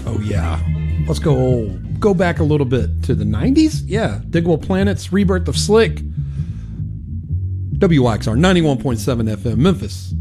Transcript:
Oh, yeah. Let's go back a little bit to the 90s. Yeah. Diggable Planets, Rebirth of Slick. WYXR 91.7 FM, Memphis.